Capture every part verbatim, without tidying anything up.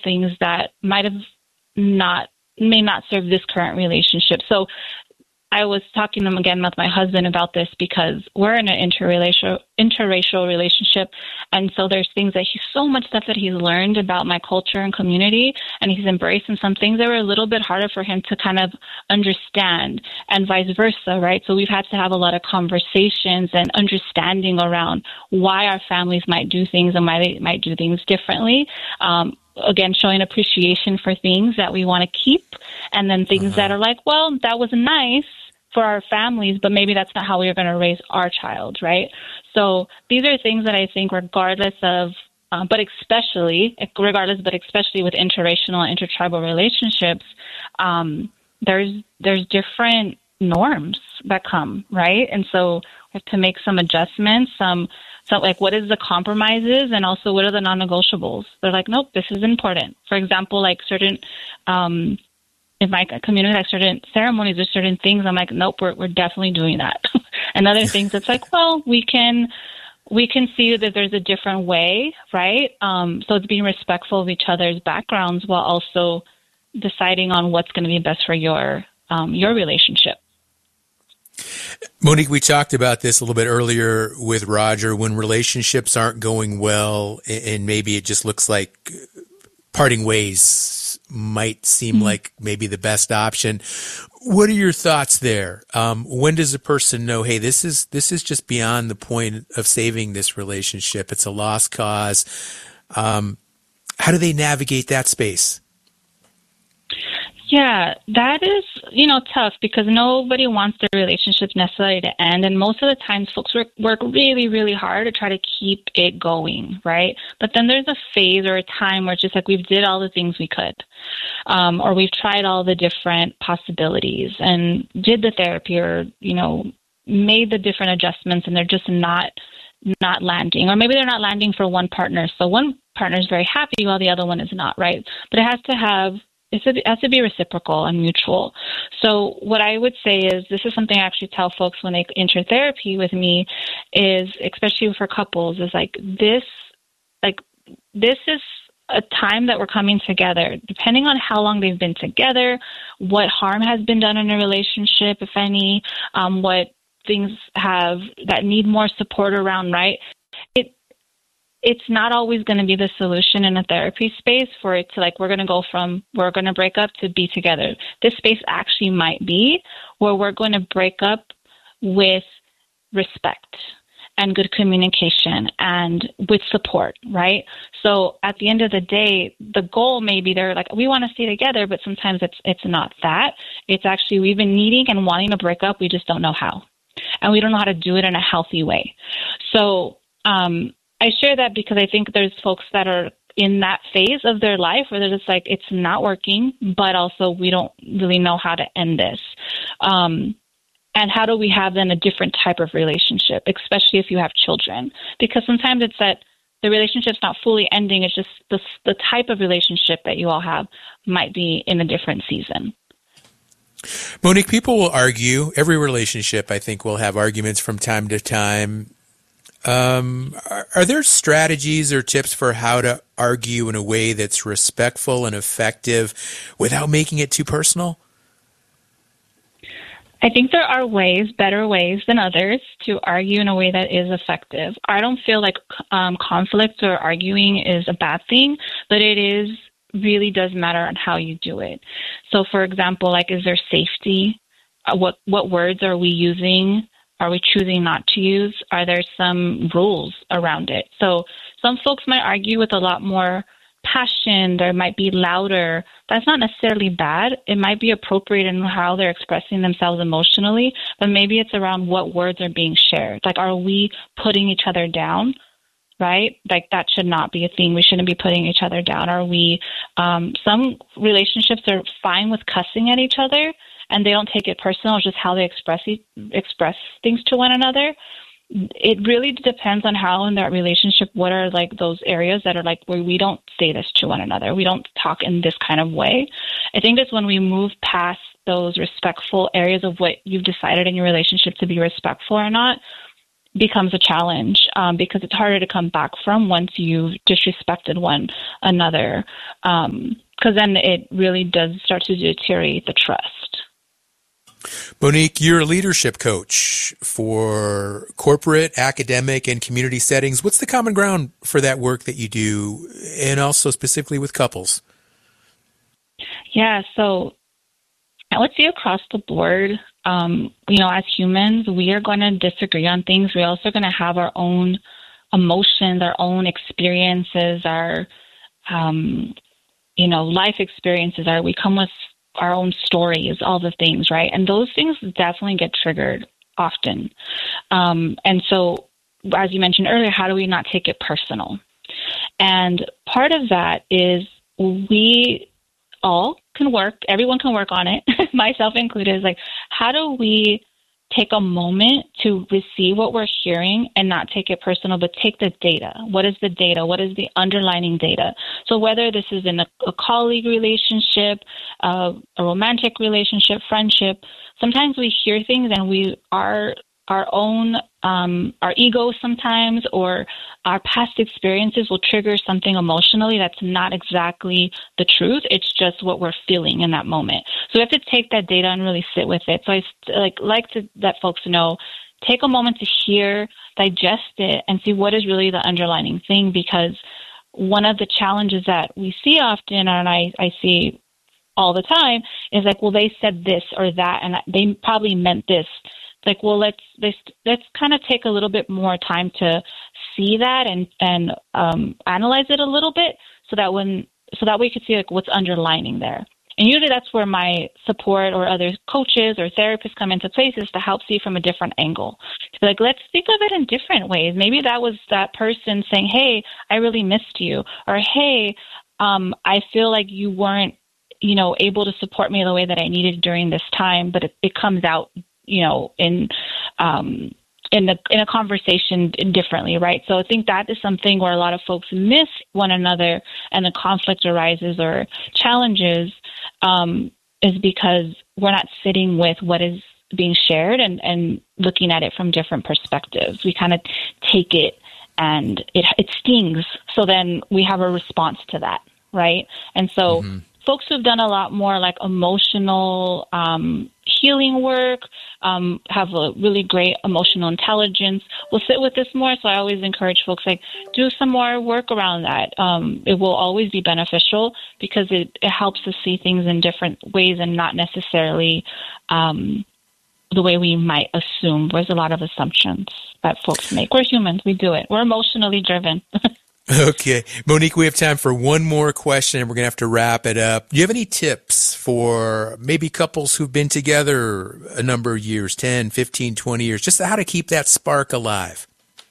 things that might have not, may not serve this current relationship. So I was talking to them again with my husband about this because we're in an interracial interracial relationship. And so there's things that he's so much stuff that he's learned about my culture and community, and he's embraced, and some things that were a little bit harder for him to kind of understand, and vice versa, right? So we've had to have a lot of conversations and understanding around why our families might do things and why they might do things differently. Um, Again, showing appreciation for things that we want to keep, and then things uh-huh. that are like, well, that was nice for our families, but maybe that's not how we are going to raise our child, right? So these are things that I think, regardless of, um, but especially, regardless, but especially with interracial and intertribal relationships, um, there's there's different norms that come, right? And so we have to make some adjustments, some, so like what is the compromises, and also what are the non-negotiables? They're like, nope, this is important. For example, like certain, um, in my community, like certain ceremonies or certain things, I'm like, nope, we're we're definitely doing that. And other things, it's like, well, we can we can see that there's a different way, right? Um, so it's being respectful of each other's backgrounds while also deciding on what's going to be best for your um, your relationship. Monique, we talked about this a little bit earlier with Roger. When relationships aren't going well, and maybe it just looks like parting ways might seem mm-hmm. like maybe the best option. What are your thoughts there? Um, when does a person know, hey, this is this is just beyond the point of saving this relationship? It's a lost cause. Um, how do they navigate that space? Yeah, that is, you know, tough because nobody wants their relationship necessarily to end. And most of the times folks work, work really, really hard to try to keep it going, right? But then there's a phase or a time where it's just like we've did all the things we could, um, or we've tried all the different possibilities and did the therapy or, you know, made the different adjustments, and they're just not not landing. Or maybe they're not landing for one partner. So one partner is very happy while the other one is not, right? But it has to have It has to be reciprocal and mutual. So what I would say is, this is something I actually tell folks when they enter therapy with me, is, especially for couples, is like this, like this is a time that we're coming together, depending on how long they've been together, what harm has been done in a relationship, if any, um, what things have that need more support around, right? It, It's not always going to be the solution in a therapy space for it to like, we're going to go from we're going to break up to be together. This space actually might be where we're going to break up with respect and good communication and with support, right? So at the end of the day, the goal may be they're like, we want to stay together, but sometimes it's it's not that. It's actually we've been needing and wanting to break up. We just don't know how. And we don't know how to do it in a healthy way. So, um, I share that because I think there's folks that are in that phase of their life where they're just like, it's not working, but also we don't really know how to end this. Um, and how do we have then a different type of relationship, especially if you have children? Because sometimes it's that the relationship's not fully ending. It's just the, the type of relationship that you all have might be in a different season. Monique, people will argue. Every relationship, I think, will have arguments from time to time. Um, are, are there strategies or tips for how to argue in a way that's respectful and effective without making it too personal? I think there are ways, better ways than others, to argue in a way that is effective. I don't feel like um, conflict or arguing is a bad thing, but it is really does matter on how you do it. So, for example, like, is there safety? Uh, what what words are we using? Are we choosing not to use? Are there some rules around it? So some folks might argue with a lot more passion. There might be louder. That's not necessarily bad. It might be appropriate in how they're expressing themselves emotionally, but maybe it's around what words are being shared. Like, are we putting each other down? Right? Like, that should not be a thing. We shouldn't be putting each other down. Are we, um, some relationships are fine with cussing at each other, and they don't take it personal. It's just how they express express things to one another. It really depends on how in that relationship, what are like those areas that are like where we don't say this to one another. We don't talk in this kind of way. I think that's when we move past those respectful areas of what you've decided in your relationship to be respectful or not. becomes a challenge um, because it's harder to come back from once you've disrespected one another. Um, because then it really does start to deteriorate the trust. Monique, you're a leadership coach for corporate, academic, and community settings. What's the common ground for that work that you do, and also specifically with couples? Yeah, so I would say across the board, um, you know, as humans, we are going to disagree on things. We're also going to have our own emotions, our own experiences, our, um, you know, life experiences. Our, we come with our own stories, all the things, right? And those things definitely get triggered often. Um, and so, as you mentioned earlier, how do we not take it personal? And part of that is we all can work, everyone can work on it, myself included, is like, how do we take a moment to receive what we're hearing and not take it personal, but take the data. What is the data? What is the underlining data? So whether this is in a, a colleague relationship, uh, a romantic relationship, friendship, sometimes we hear things and we are our own, um, our ego sometimes, or our past experiences will trigger something emotionally that's not exactly the truth. It's just what we're feeling in that moment. So we have to take that data and really sit with it. So I like like to let folks know, take a moment to hear, digest it, and see what is really the underlying thing. Because one of the challenges that we see often, and I, I see all the time, is like, well, they said this or that, and they probably meant this. Like, well, let's let's let's kind of take a little bit more time to see that and and um, analyze it a little bit, so that when so that we could see like what's underlining there. And usually that's where my support or other coaches or therapists come into place, is to help see from a different angle. To be like, let's think of it in different ways. Maybe that was that person saying, "Hey, I really missed you," or "Hey, um, I feel like you weren't, you know, able to support me the way that I needed during this time," but it, it comes out, you know, in um, in the in a conversation differently, right? So I think that is something where a lot of folks miss one another, and the conflict arises or challenges um, is because we're not sitting with what is being shared and, and looking at it from different perspectives. We kind of take it and it it stings. So then we have a response to that, right? And so mm-hmm. folks who've done a lot more like emotional um, healing work, um, have a really great emotional intelligence, will sit with this more. So I always encourage folks, like, do some more work around that. Um, it will always be beneficial because it, it helps us see things in different ways and not necessarily um, the way we might assume. There's a lot of assumptions that folks make. We're humans. We do it. We're emotionally driven. Okay. Monique, we have time for one more question and we're going to have to wrap it up. Do you have any tips for maybe couples who've been together a number of years, ten, fifteen, twenty years, just how to keep that spark alive?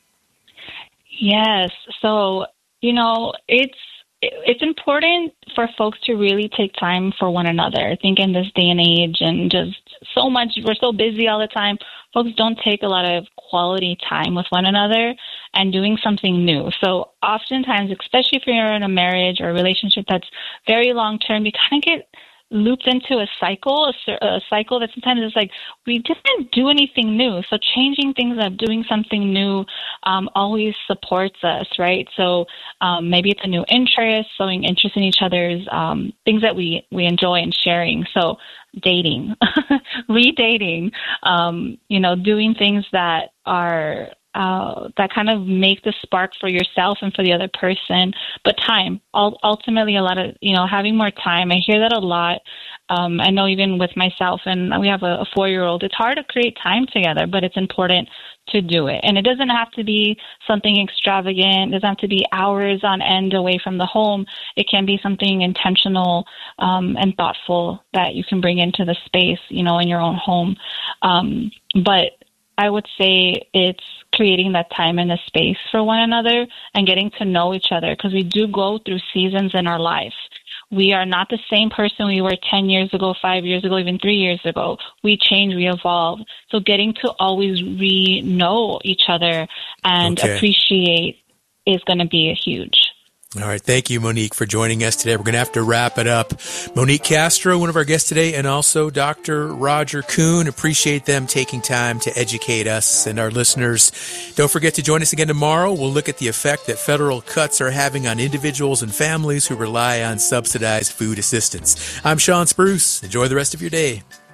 Yes. So, you know, it's it's important for folks to really take time for one another. I think in this day and age, and just so much, we're so busy all the time, folks don't take a lot of quality time with one another and doing something new. So oftentimes, especially if you're in a marriage or a relationship that's very long term, you kind of get looped into a cycle, a, a cycle that sometimes is like, we just didn't do anything new. So changing things up, doing something new um, always supports us, right? So um, maybe it's a new interest, showing interest in each other's um, things that we, we enjoy and sharing. So dating, redating, um, you know, doing things that are Uh, that kind of make the spark for yourself and for the other person. But time, ultimately, a lot of, you know, having more time. I hear that a lot. Um, I know even with myself, and we have a, a four-year-old, it's hard to create time together, but it's important to do it. And it doesn't have to be something extravagant. It doesn't have to be hours on end away from the home. It can be something intentional um, and thoughtful that you can bring into the space, you know, in your own home. Um, but I would say it's creating that time and the space for one another and getting to know each other, because we do go through seasons in our life. We are not the same person we were ten years ago, five years ago, even three years ago. We change, we evolve. So getting to always re-know each other and okay. appreciate is going to be a huge. All right. Thank you, Monique, for joining us today. We're going to have to wrap it up. Monique Castro, one of our guests today, and also Doctor Roger Kuhn. Appreciate them taking time to educate us and our listeners. Don't forget to join us again tomorrow. We'll look at the effect that federal cuts are having on individuals and families who rely on subsidized food assistance. I'm Sean Spruce. Enjoy the rest of your day.